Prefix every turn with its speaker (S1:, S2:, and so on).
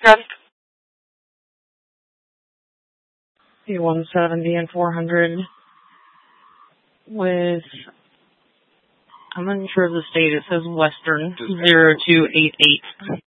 S1: Yes.
S2: C-170 and 400 with, I'm unsure of the state, it says Western 0288.